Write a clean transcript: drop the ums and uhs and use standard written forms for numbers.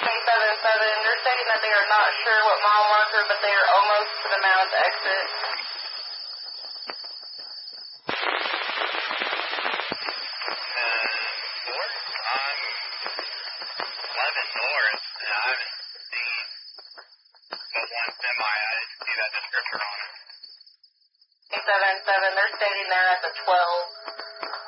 877, they're stating that they are not sure what mile marker, but they are almost to the Mounds exit. North? I'm 11 north, and I haven't seen but one semi. I didn't see that description on it. 877, they're stating they're at the 12.